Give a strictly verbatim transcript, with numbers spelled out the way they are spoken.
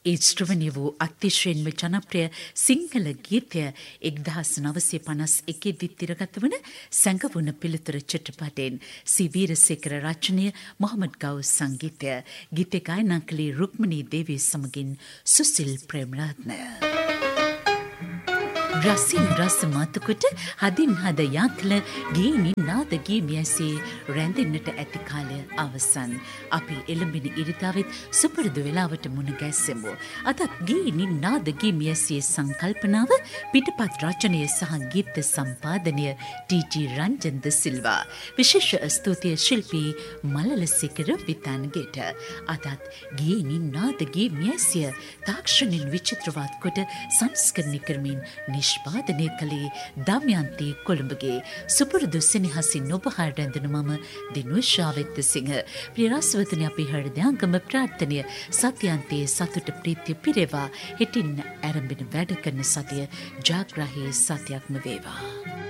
ඒ ශ්‍රවණය වූ අතිශයින්ම ජනප්‍රිය සිංහල ගීතය එක්දහස් නවසිය පනස් එකේදී තිරගත වන සැඟවුණ පිළිතුර චිත්‍රපටයෙන් සී වීරසේකර රචනය මොහමඩ් ගවුස් සංගීතය ගීත ගායනා කළේ රුක්මනී දේවිය සමගින් සුසිල් ප්‍රේමරත්න. රසින් රස මතුකොට හදින් හද යාකල ගීනි නාද ගීමියසේ රැඳෙන්නට ඇති කාලය අවසන්. අපි එළඹෙන ඉරිදාවෙත් සුපුරුදු වෙලාවට මුණ ගැස්සෙමු. අදත් ගීනි නාද ගීමියසේ සංකල්පනාව පිටපත් රචනය සහ ගීත සම්පාදනය ටී.ටී. රංජන් ද සිල්වා. විශේෂ ස්තුතිය ශිල්පී මලලසේකර විතානගේට. අදත් ගීනි නාද ගීමියසිය තාක්ෂණින් විචිත්‍රවත් කොට සංස්කරණය කරමින් නිෂ්පාදනය කළේ දමයන්ති කොළඹගේ. සුපුරුදු සෙනෙහසින් ඔබ හා රැඳෙන මම දිනුෂා වෙත්තසිංහ. ප්‍රිය රසවතුනි, අපි හෘදයාංගම ප්‍රාර්ථනය සත්‍යන්තයේ සතුට ප්‍රීතිය පිරේවා. හෙටින් ආරම්භන වැඩ කරන සතිය ජාග්‍රහී සතියක්ම වේවා.